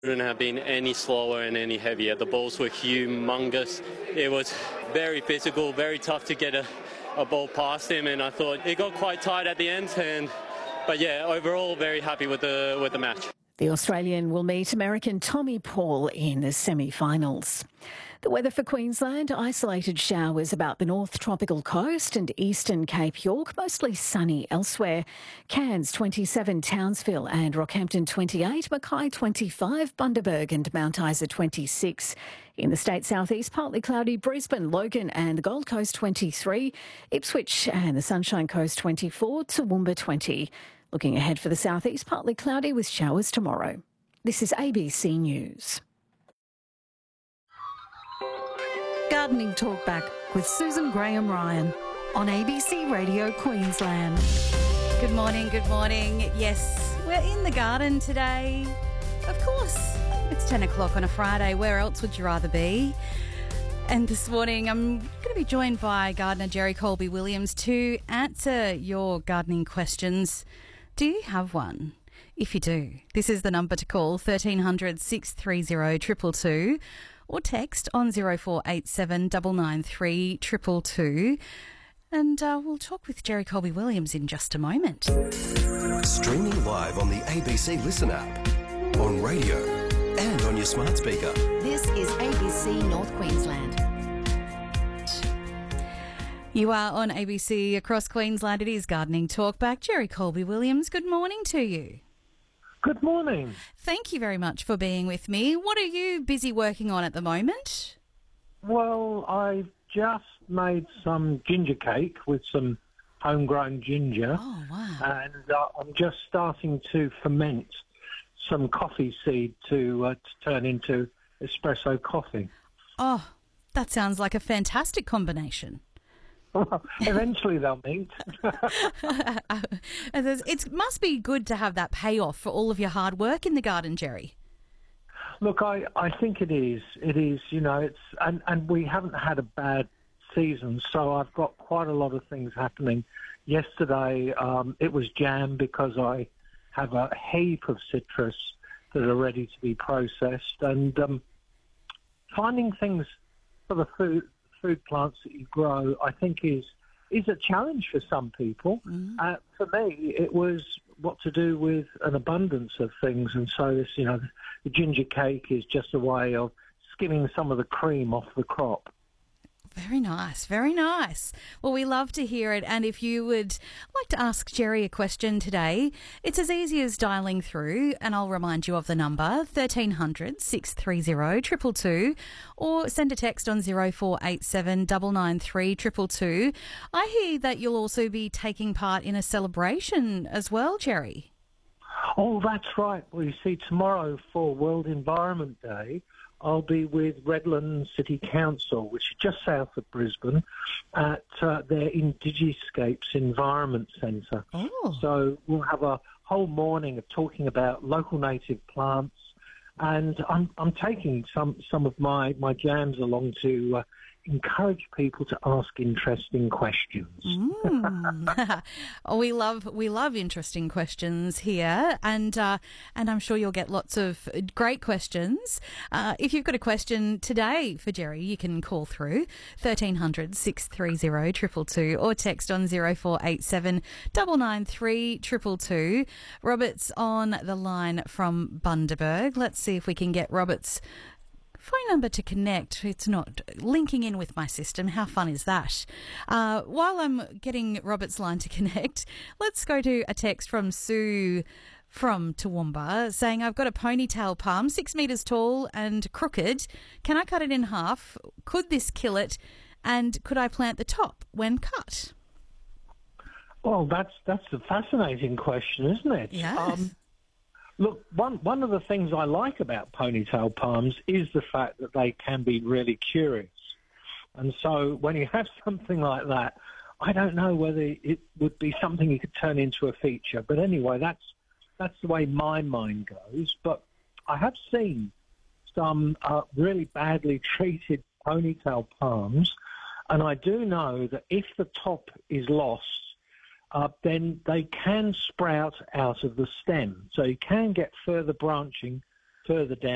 Couldn't have been any slower and any heavier. The balls were humongous. It was very physical, very tough to get a ball past him, and I thought it got quite tight at the end. But yeah, overall, very happy with the match. The Australian will meet American Tommy Paul in the semi-finals. The weather for Queensland: isolated showers about the North Tropical Coast and eastern Cape York, mostly sunny elsewhere. Cairns 27, Townsville and Rockhampton 28, Mackay 25, Bundaberg and Mount Isa 26. In the state southeast, partly cloudy, Brisbane, Logan and the Gold Coast 23, Ipswich and the Sunshine Coast 24, Toowoomba 20. Looking ahead for the southeast, partly cloudy with showers tomorrow. This is ABC News. Gardening Talk Back with Susan Graham-Ryan on ABC Radio Queensland. Good morning, good morning. Yes, we're in the garden today. Of course, it's 10 o'clock on a Friday. Where else would you rather be? And this morning I'm going to be joined by gardener Jerry Colby-Williams to answer your gardening questions. Do you have one? If you do, this is the number to call, 1300 630 222. Or text on 0487 993 222. And we'll talk with Jerry Colby-Williams in just a moment. Streaming live on the ABC Listen app, on radio and on your smart speaker. This is ABC North Queensland. You are on ABC across Queensland. It is Gardening Talkback. Jerry Colby-Williams, good morning to you. Good morning. Thank you very much for being with me. What are you busy working on at the moment? Well, I've just made some ginger cake with some homegrown ginger. Oh, wow. And I'm just starting to ferment some coffee seed to turn into espresso coffee. Oh, that sounds like a fantastic combination. Eventually they'll meet. It must be good to have that payoff for all of your hard work in the garden, Jerry. Look, I think it is. It is, and we haven't had a bad season, so I've got quite a lot of things happening. Yesterday, it was jam because I have a heap of citrus that are ready to be processed, and finding things for the food plants that you grow, I think is a challenge for some people. Mm. For me, it was what to do with an abundance of things, and so this, the ginger cake is just a way of skimming some of the cream off the crop. Very nice, very nice. Well, we love to hear it. And if you would like to ask Jerry a question today, it's as easy as dialing through, and I'll remind you of the number, 1300 630 222, or send a text on 0487 993 222. I hear that you'll also be taking part in a celebration as well, Jerry. Oh, that's right. Well, you see, tomorrow for World Environment Day, I'll be with Redland City Council, which is just south of Brisbane, at their Indigiscapes Environment Centre. Oh. So we'll have a whole morning of talking about local native plants, and I'm taking some of my jams along to encourage people to ask interesting questions. Oh, we love interesting questions here, and I'm sure you'll get lots of great questions. If you've got a question today for Jerry, you can call through 1300 630 222 or text on 0487 993 222. Robert's on the line from Bundaberg. Let's see if we can get Robert's phone number to connect. It's not linking in with my system. How fun is that? While I'm getting Robert's line to connect, let's go to a text from Sue from Toowoomba saying, I've got a ponytail palm, 6 metres tall and crooked. Can I cut it in half? Could this kill it? And could I plant the top when cut? Well, that's a fascinating question, isn't it? Yeah. Look, one of the things I like about ponytail palms is the fact that they can be really curious. And so when you have something like that, I don't know whether it would be something you could turn into a feature. But anyway, that's the way my mind goes. But I have seen some really badly treated ponytail palms, and I do know that if the top is lost, then they can sprout out of the stem. So you can get further branching further down.